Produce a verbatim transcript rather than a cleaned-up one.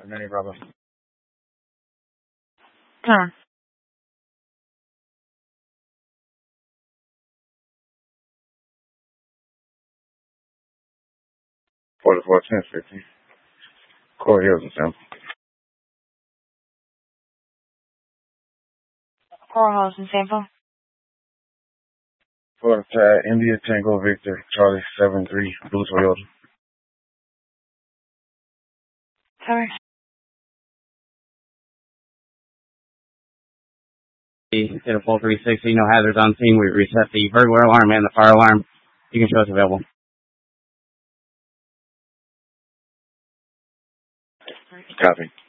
Many Bravo. Huh. forty-four ten fifty. Core Hills and Sample. Courthouse and Sample. Florida Tide, India Tango Victor, Charlie seven three, Blue Toyota. Sorry. Hit a full three sixty, no hazards on scene. We reset the burglar alarm and the fire alarm. You can show us available. Copy.